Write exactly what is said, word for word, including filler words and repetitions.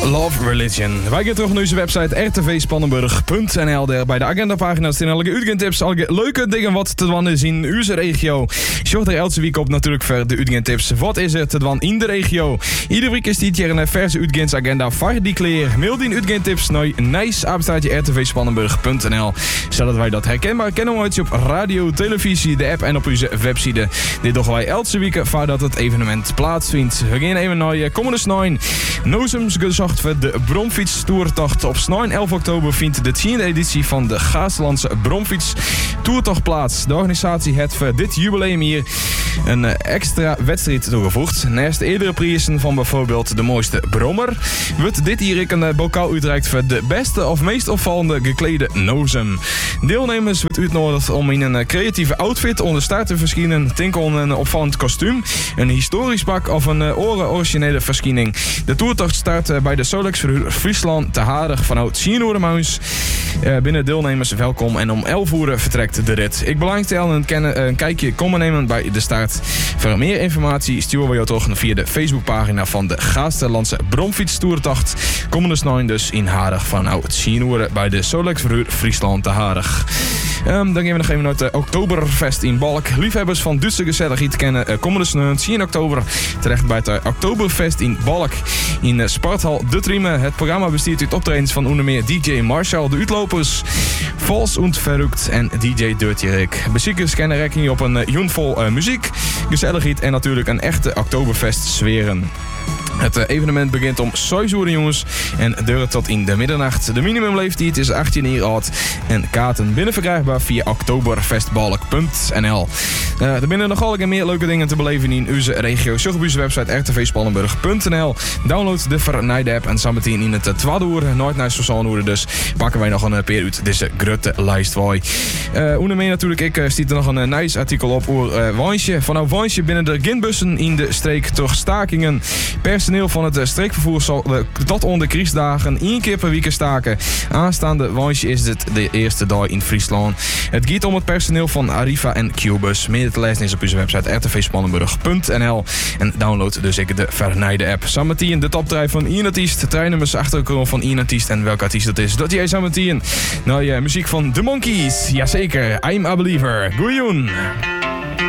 Love Religion. Wij gaan terug naar onze website r t v spannenburg punt n l. Daar bij de agendapagina staan alle uitgangstips, alle leuke dingen wat te doen is in onze regio. Zorg er elke week op natuurlijk voor de uitgangstips. Wat is er te doen in de regio? Iedere week is dit hier een verse uitgangsagenda voor die kleer. Mail die uitgangstips naar nice apenstaartje r t v spannenburg punt n l. Zodat wij dat herkenbaar kennen uit op radio, televisie, de app en op onze website. Dit doen wij elke week voordat het evenement plaatsvindt. We gaan even naar komende snijn. Nozems gezocht voor de Bromfiets Toertocht. Op snijn elf oktober vindt de tiende editie van de Gaaslandse Bromfiets Toertocht plaats. De organisatie heeft voor dit jubileum hier een extra wedstrijd toegevoegd. Naast de eerdere prijzen van bijvoorbeeld de mooiste brommer, wordt dit hier een bokaal uitreikt voor de beste of meest opvallende geklede nozem. Deelnemers wordt uitgenodigd om in een creatieve outfit onder start te verschijnen. Denk aan een opvallend kostuum, een historisch pak of een oren originele verschijning. De toertocht start bij de Solex Verhuur Friesland te Harig vanuit Siernoordermuis. Uh, binnen deelnemers welkom en om elf uur vertrekt de rit. Ik belangstel een, kennen, een kijkje komen nemen bij de start. Voor meer informatie sturen we jou toch via de Facebookpagina van de Gaaslandse Bromfiets Toertocht. Komende snijn dus in Harig vanuit Siernoorder bij de Solex Verhuur Friesland te Harig. Um, dan gaan we nog even naar het uh, Oktoberfest in Balk. Liefhebbers van Duitse gezelligheid kennen uh, komende sneu tien oktober terecht bij het uh, Oktoberfest in Balk in uh, Sparthal De Triemen. Het programma bestaat uit optredens van onder meer D J Marshall, de Uitlopers, Vals und Verrukt en D J Dirty Rick. Bezoekers kennen rekening op een uh, joenvol uh, muziek, gezelligheid en natuurlijk een echte Oktoberfest sferen. Het uh, evenement begint om zes uur, jongens, en duurt tot in de middernacht. De minimumleeftijd is achttien jaar oud en kaarten binnen verkrijgbaar via oktoberfestbalk punt n l. Uh, er binnen nogal meer leuke dingen te beleven in onze regio. Zorg op onze website r t v spannenburg punt n l. Download de Vernijde app en zometeen in het tweede uur, nooit naar zo'n dus pakken wij nog een peer uit deze grote lijst voor. Uh, onder meer natuurlijk, ik uh, stiet er nog een uh, nice artikel op over uh, Wansje. Vanaf Wansje binnen de ginbussen in de streek toch stakingen. Personeel van het streekvervoer zal uh, tot onder kriesdagen één keer per week staken. Aanstaande Wansje is dit de eerste dag in Friesland. Het gaat om het personeel van Arriva en Qbus. Meer te lezen is op onze website r t v spannenburg punt n l. En download dus ik de Vernijde app. Sametien de top drie van één artiest. Treinnummers achterkomen van één artiest en welke artiest dat is. Dat jij Sametien. Nou ja, muziek van The Monkees. Jazeker, I'm a Believer. Goeioen.